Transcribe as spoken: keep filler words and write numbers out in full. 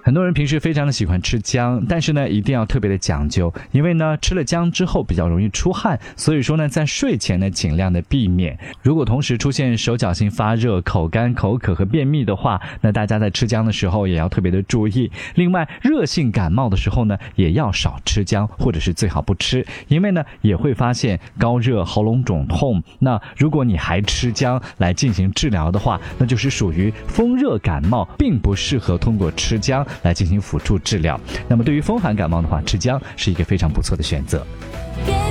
很多人平时非常的喜欢吃姜，但是呢一定要特别的讲究，因为呢吃了姜之后比较容易出汗，所以说呢在睡前呢尽量的避免。如果同时出现手脚心发热、口干、口渴和便秘的话，那大家在吃姜的时候也要特别的注意。另外热性感冒的时候呢也要少吃姜，或者是最好不吃，因为呢也会发现高热、喉咙肿痛。那如果你还吃姜来进行治疗的话，那就是属于风热感冒，并不适合通过吃姜来进行辅助治疗。那么对于风寒感冒的话，吃姜是一个非常不错的选择。